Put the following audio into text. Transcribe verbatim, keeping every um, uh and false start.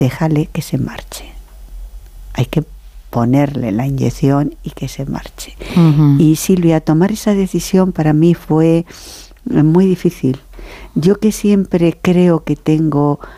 déjale que se marche. Hay que ponerle la inyección y que se marche. Uh-huh. Y Silvia, tomar esa decisión para mí fue muy difícil. Yo que siempre creo que tengo